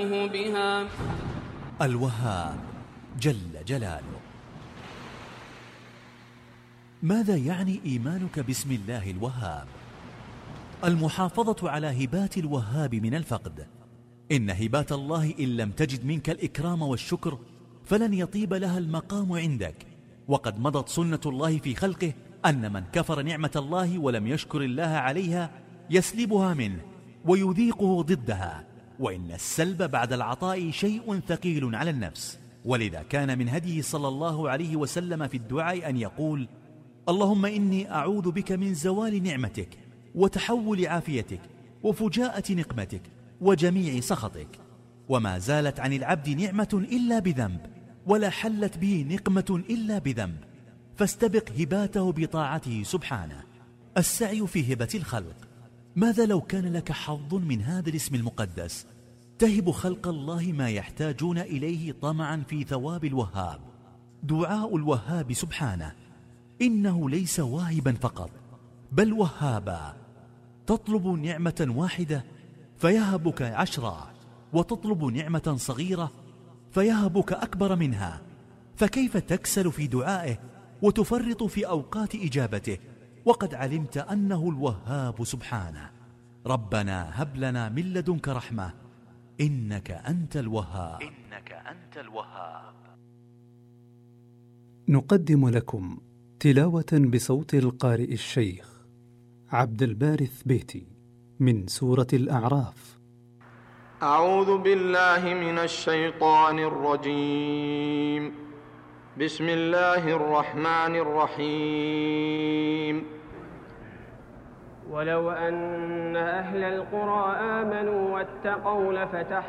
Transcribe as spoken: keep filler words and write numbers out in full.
بها. الوهاب جل جلاله. ماذا يعني إيمانك باسم الله الوهاب؟ المحافظة على هبات الوهاب من الفقد. إن هبات الله إن لم تجد منك الإكرام والشكر فلن يطيب لها المقام عندك. وقد مضت سنة الله في خلقه أن من كفر نعمة الله ولم يشكر الله عليها يسلبها منه ويذيقه ضدها، وإن السلب بعد العطاء شيء ثقيل على النفس. ولذا كان من هديه صلى الله عليه وسلم في الدعاء أن يقول: اللهم إني أعوذ بك من زوال نعمتك وتحول عافيتك وفجاءة نقمتك وجميع سخطك. وما زالت عن العبد نعمة إلا بذنب، ولا حلت به نقمة إلا بذنب، فاستبق هباته بطاعته سبحانه. السعي في هبة الخلق. ماذا لو كان لك حظ من هذا الاسم المقدس؟ تهب خلق الله ما يحتاجون إليه طمعا في ثواب الوهاب. دعاء الوهاب سبحانه: إنه ليس واهبا فقط بل وهابا. تطلب نعمة واحدة فيهبك عشرا، وتطلب نعمة صغيرة فيهبك أكبر منها. فكيف تكسل في دعائه وتفرط في أوقات إجابته وقد علمت أنه الوهاب سبحانه؟ ربنا هب لنا من لدنك رحمة إنك أنت الوهاب. إنك أنت الوهاب. نقدم لكم تلاوة بصوت القارئ الشيخ عبد الباري الثبيتي من سورة الأعراف. أعوذ بالله من الشيطان الرجيم. بسم الله الرحمن الرحيم. ولو أن أهل القرى آمنوا واتقوا لفتحنا